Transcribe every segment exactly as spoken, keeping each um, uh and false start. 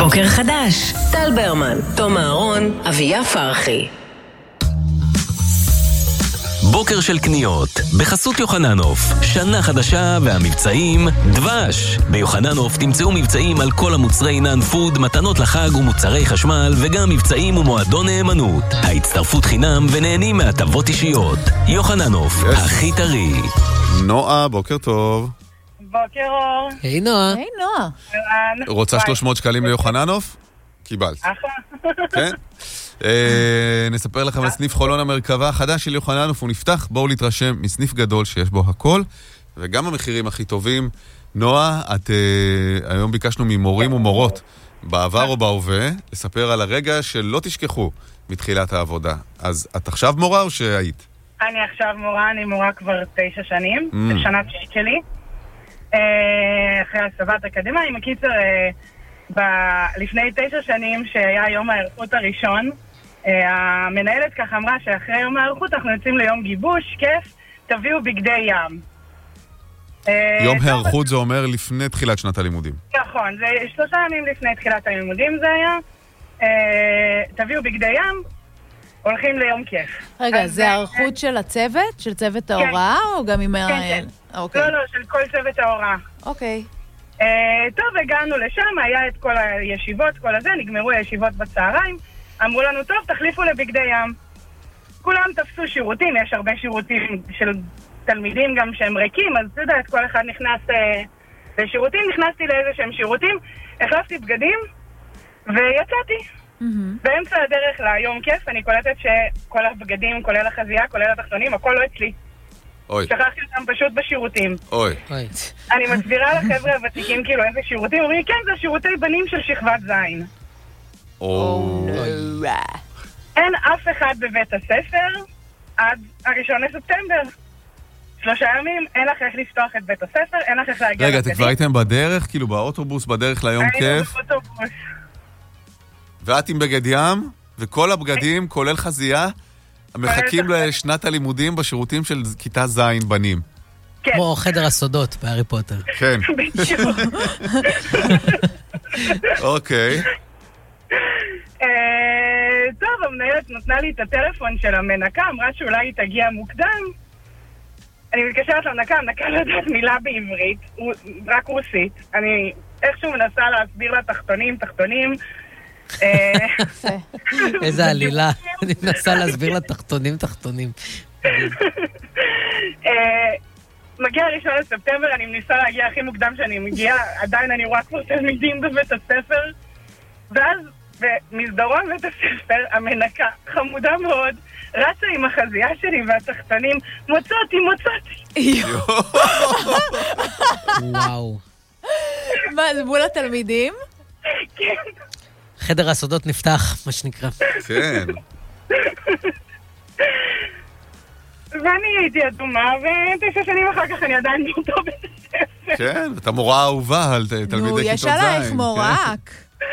בוקר חדש, טל ברמן, תום אהרון, אביה פרחי. בוקר של קניות, בחסות יוחננוף, שנה חדשה והמבצעים דבש. ביוחננוף תמצאו מבצעים על כל המוצרי נאן פוד, מתנות לחג ומוצרי חשמל, וגם מבצעים ומועדון נאמנות. ההצטרפות חינם ונהנים מהטבות אישיות. יוחננוף, yes. הכי טרי. נועה, בוקר טוב. בוקר אור. היי נועה. היי נועה. רוצה שלוש מאות שקלים ליוחננוף? קיבלת. כן? נספר לכם על סניף חולון המרכבה החדש של יוחננוף, הוא נפתח, בואו להתרשם מסניף גדול שיש בו הכל, וגם המחירים הכי טובים. נועה, את היום ביקשנו ממורים ומורות, בעבר או בהווה, לספר על הרגע שלא תשכחו מתחילת העבודה. אז את עכשיו מורה או שהיית? אני עכשיו מורה, אני מורה כבר תשע שנים, בשנה תשיעית שלי. אחרי הסבת אקדמיה, מקיצר, לפני תשע שנים שהיה יום הערכות הראשון, המנהלת כך אמרה שאחרי יום הערכות אנחנו יוצאים ליום גיבוש, כיף, תביאו בגדי ים. יום הערכות זה אומר לפני תחילת שנת הלימודים. נכון, זה שלושה ימים לפני תחילת הלימודים זה היה. תביאו בגדי ים, הולכים ליום כיף. רגע, זה הערכות של הצוות? של צוות ההוראה או גם עם... כן, כן. לא, לא, של כל צוות ההוראה. אוקיי. טוב, הגענו לשם, היה את כל הישיבות, כל הזה, נגמרו הישיבות בצהריים, אמרו לנו, טוב, תחליפו לבגדי ים. כולם תפסו שירותים, יש הרבה שירותים של תלמידים גם שהם ריקים, אז אתה יודע, כל אחד נכנס לשירותים, נכנסתי לאיזה שהם שירותים, החלפתי בגדים, ויצאתי. באמצע הדרך ליום כיף, אני קולטת שכל הבגדים, כולל החזייה, כולל התחתונים, הכל לא אצלי. אוי. שכחתי אותם פשוט בשירותים. אוי. אני מסבירה לחבר'ה הוותיקים כאילו איזה שירותים, אומרים, כן, זה שירותי בנים של שכבת זין. אוי. אין אף אחד בבית הספר עד הראשון לספטמבר. שלושה ימים, אין לך איך לפתוח את בית הספר, אין לך איך להגיע... רגע, אתם כבר הייתם בדרך? כאילו באוטובוס, בדרך ליום כיף? היינו באוטובוס. ואת עם בגד ים, וכל הבגדים, כולל חזייה, מחכים לשנת הלימודים בשירותים של כיתה זין בנים. כן. כמו חדר הסודות בהארי פוטר. כן. אוקיי. טוב, המנהלת נתנה לי את הטלפון של המנקה, אמרה שאולי היא תגיע מוקדם. אני מתקשרת למנקה, המנקה לא יודעת מילה בעברית, רק רוסית. אני איכשהו מנסה להסביר לה תחתונים, תחתונים. איזה עלילה. אני מנסה להסביר לתחתונים, תחתונים. מגיע ראשון לספטמבר, אני מנסה להגיע הכי מוקדם שאני מגיעה, עדיין אני רואה כבר תלמידים בבית הספר, ואז במסדרון בית הספר, המנקה, חמודה מאוד, רצה עם החזייה שלי והתחתונים, מוצא אותי, מוצא אותי. וואו. מה, זה מול התלמידים? כן. חדר הסודות נפתח, מה שנקרא. כן. ואני הייתי אדומה, ותשע שנים אחר כך אני עדיין באותו בית הספר. כן, אתה מורה אהובה על תלמידי כיתות זין. נו, יש עלייך מורק.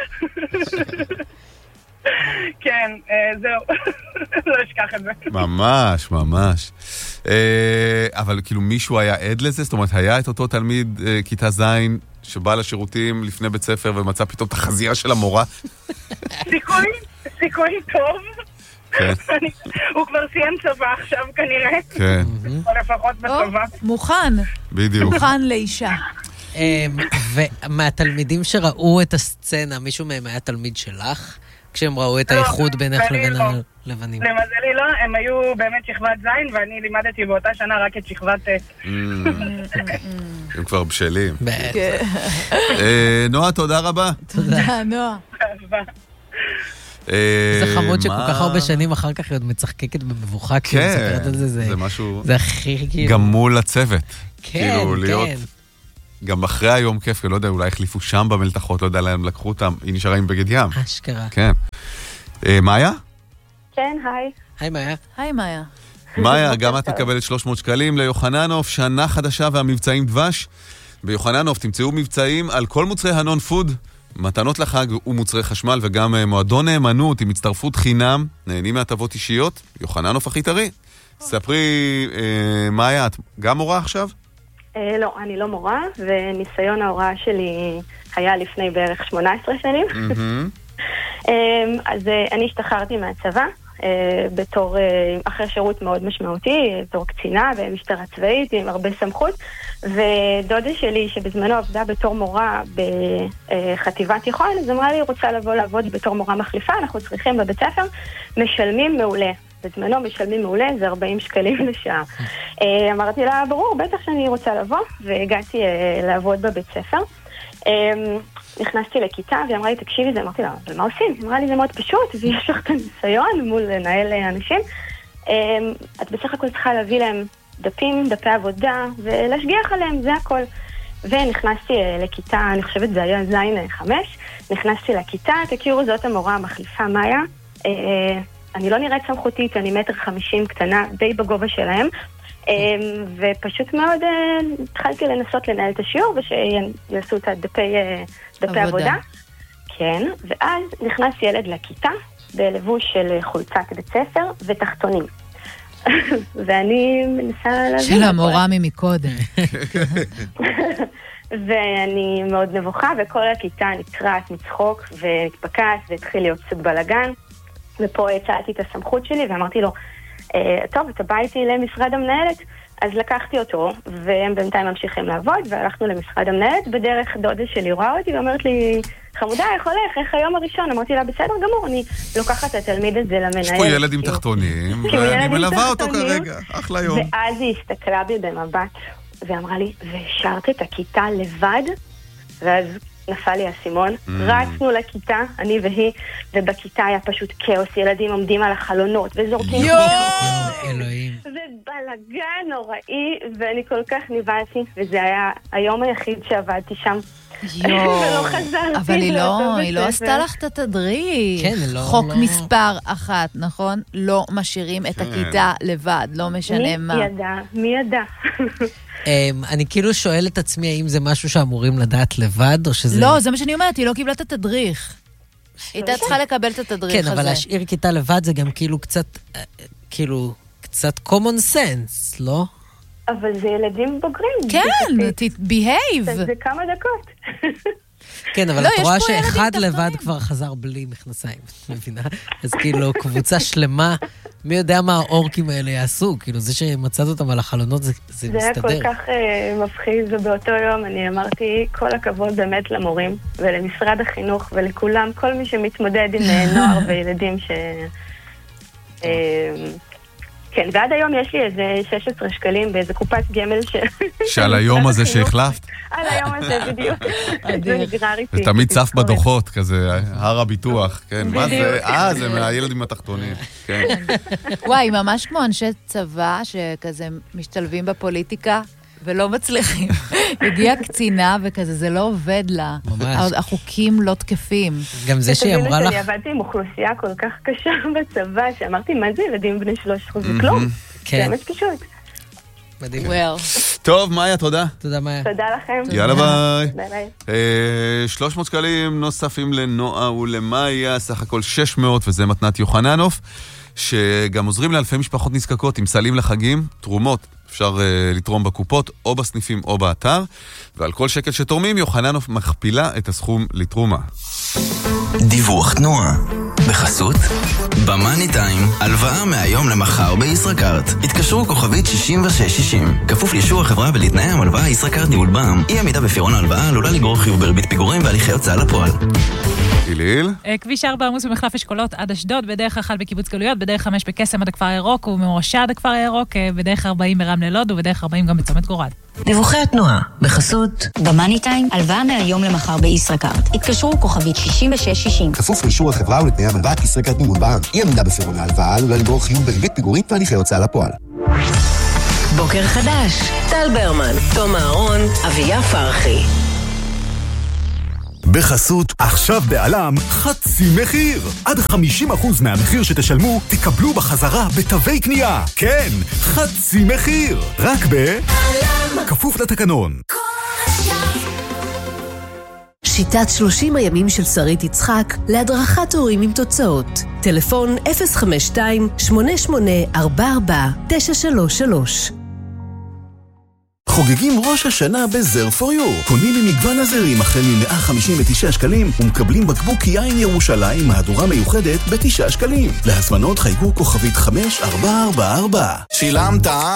כן, זהו. לא אשכח את זה. ממש, ממש. אבל כאילו מישהו היה עד לזה? זאת אומרת, היה את אותו תלמיד כיתה זין שבא לשירותים לפני בית ספר ומצא פתאום את החזייה של המורה? סיכוי, סיכוי טוב. כן. הוא כבר סיים צבא עכשיו כנראה. כן. או לפחות בצבא. מוכן. בדיוק. מוכן לאישה. ומהתלמידים שראו את הסצנה, מישהו מהם היה תלמיד שלך? כשהם ראו את האיחוד בינך לבין הלבנים. למזלי לא, הם היו באמת שכבת זין, ואני לימדתי באותה שנה רק את שכבת ט'. הם כבר בשלים. בטח. נועה, תודה רבה. תודה, נועה. זה חמוד שכל כך הרבה שנים אחר כך היא עוד מצחקקת במבוכה, כי היא מספרת על זה, זה משהו... זה הכי כאילו... גם מול הצוות. כן, כן. גם אחרי היום כיף, לא יודע, אולי החליפו שם במלתחות, לא יודע להם, לקחו אותם, היא נשארה עם בגד ים. אשכרה. כן. מאיה? כן, היי. היי מאיה. היי מאיה. מאיה, גם את מקבלת שלוש מאות שקלים ליוחננוף, שנה חדשה והמבצעים דבש. ביוחננוף תמצאו מבצעים על כל מוצרי הנון פוד, מתנות לחג ומוצרי חשמל, וגם מועדון נאמנות עם הצטרפות חינם, נהנים מהטבות אישיות, יוחננוף הכי טרי. ספרי, מאיה, את גם מורה עכשיו? לא, אני לא מורה, וניסיון ההוראה שלי היה לפני בערך שמונה עשרה שנים. אז אני השתחררתי מהצבא, בתור, אחרי שירות מאוד משמעותי, בתור קצינה במשטרה צבאית עם הרבה סמכות, ודודה שלי שבזמנו עבדה בתור מורה בחטיבת תיכון, אז אמרה לי, רוצה לבוא לעבוד בתור מורה מחליפה, אנחנו צריכים בבית ספר, משלמים מעולה. בזמנו משלמים מעולה, זה ארבעים שקלים לשעה. אמרתי לה, ברור, בטח שאני רוצה לבוא, והגעתי לעבוד בבית ספר. נכנסתי לכיתה, והיא אמרה לי, תקשיבי זה, אמרתי לה, אבל מה עושים? היא אמרה לי, זה מאוד פשוט, ויש לך את הניסיון מול לנהל אנשים. את בסך הכל צריכה להביא להם דפים, דפי עבודה, ולהשגיח עליהם, זה הכל. ונכנסתי לכיתה, אני חושבת זה היה זין חמש, נכנסתי לכיתה, תכירו, זאת המורה המחליפה, מאיה. אני לא נראית סמכותית, אני מטר חמישים קטנה, די בגובה שלהם, ופשוט מאוד התחלתי לנסות לנהל את השיעור, ושיעשו את הדפי עבודה. כן, ואז נכנס ילד לכיתה, בלבוש של חולצת בית ספר ותחתונים. ואני מנסה להבין... של המורה ממקודם. ואני מאוד נבוכה, וכל הכיתה נקרעת מצחוק והתפקעת, והתחיל להיות קצת בלגן. ופה הצעתי את הסמכות שלי, ואמרתי לו, טוב, אתה בא איתי למשרד המנהלת, אז לקחתי אותו, והם בינתיים ממשיכים לעבוד, והלכנו למשרד המנהלת, בדרך דודה שלי רואה אותי, ואומרת לי, חמודה, איך הולך? איך היום הראשון? אמרתי לה, בסדר גמור, אני לוקחת את התלמיד הזה למנהל. יש פה ילד עם תחתונים, ואני מלווה אותו כרגע, אחלה יום. ואז היא הסתכלה בי במבט, ואמרה לי, והשארת את הכיתה לבד? ואז נפל לי הסימון, mm. רצנו לכיתה, אני והיא, ובכיתה היה פשוט כאוס, ילדים עומדים על החלונות, וזורקים... יואו! אלוהים. ובלגן נוראי, ואני כל כך ניבלתי, וזה היה היום היחיד שעבדתי שם. יואו, אבל היא לא, היא לא עשתה לך את התדריך. כן, לא. חוק מספר אחת, נכון? לא משאירים את הכיתה לבד, לא משנה מה. מי ידע, מי ידע. אני כאילו שואל את עצמי האם זה משהו שאמורים לדעת לבד, או שזה... לא, זה מה שאני אומרת, היא לא קיבלה את התדריך. היא הייתה צריכה לקבל את התדריך הזה. כן, אבל להשאיר כיתה לבד זה גם כאילו קצת, כאילו, קצת common sense, לא? אבל זה ילדים בוגרים. כן, behave. זה כמה דקות. כן, אבל את רואה שאחד לבד כבר חזר בלי מכנסיים, מבינה? אז כאילו, קבוצה שלמה, מי יודע מה האורקים האלה יעשו? כאילו, זה שמצאת אותם על החלונות, זה מסתדר. זה היה כל כך מפחיד, ובאותו יום אני אמרתי, כל הכבוד באמת למורים, ולמשרד החינוך, ולכולם, כל מי שמתמודד עם נוער וילדים ש... כן, ועד היום יש לי איזה שש עשרה שקלים באיזה קופת גמל ש... שעל היום הזה שהחלפת? על היום הזה, בדיוק. זה נגרר איתי. זה תמיד צף בדוחות, כזה, הר הביטוח, כן. מה זה? אה, זה מהילד עם התחתונים, כן. וואי, ממש כמו אנשי צבא שכזה משתלבים בפוליטיקה ולא מצליחים. הגיעה קצינה וכזה, זה לא עובד לה. ממש. החוקים לא תקפים. גם זה שהיא אמרה לך... אני עבדתי עם אוכלוסייה כל כך קשה בצבא, שאמרתי, מה זה ילדים בני שלוש עשרה? זה כלום. זה באמת פשוט. מדהים. טוב, מאיה, תודה. תודה, מאיה. תודה לכם. יאללה, ביי. ביי ביי. שלוש מאות שקלים נוספים לנועה ולמאיה, סך הכל שש מאות, וזה מתנת יוחננוף, שגם עוזרים לאלפי משפחות נזקקות עם סלים לחגים, תרומות. אפשר uh, לתרום בקופות, או בסניפים או באתר, ועל כל שקל שתורמים, יוחננוף מכפילה את הסכום לתרומה. דיווח תנועה. בחסות במאני טיים, הלוואה מהיום למחר בישראכרט. התקשרו כוכבית שישים ושש שישים. כפוף לאישור החברה ולתנאי המלוואה ישראכרט ניהול בע"מ. אי עמידה בפירעון ההלוואה עלולה לגרור חיוב בריבית פיגורים והליכי הוצאה לפועל. איליל? כביש ארבע עמוס במחלף אשכולות עד אשדוד, בדרך אחת בקיבוץ גלויות, בדרך חמש בקסם עד הכפר הירוק וממורשה עד הכפר הירוק, בדרך ארבעים ברמלה לוד ובדרך ארבעים גם בצומת גורל. דיווחי התנועה בחסות במאני טיים, הלוואה מהיום למחר בישראכרט. התקשרו כוכבית שישים ושש שישים. כפוף לאישור החברה ולתנאי המלוואה ישראכרט ניהול בע"מ. אי עמידה בפירעון ההלוואה עלולה לגרור חיוב בריבית פיגורים והליכי הוצאה לפועל. בוקר חדש, טל ברמן, תום אהרון, אביה פרחי. בחסות, עכשיו בעלם חצי מחיר. עד חמישים אחוז מהמחיר שתשלמו תקבלו בחזרה בתווי קנייה. כן, חצי מחיר. רק בעלם. כפוף לתקנון. שיטת שלושים הימים של שרית יצחק להדרכת הורים עם תוצאות. טלפון אפס חמש שתיים שמונה שמונה ארבע ארבע תשע שלוש שלוש. חוגגים ראש השנה בזר פור יו. קונים ממגוון הזרים החל מ-מאה חמישים ותשעה שקלים ומקבלים בקבוק יין ירושלים מהדורה מיוחדת ב-תשעה שקלים. להזמנות חייגו כוכבית חמש ארבע ארבע ארבע. שילמת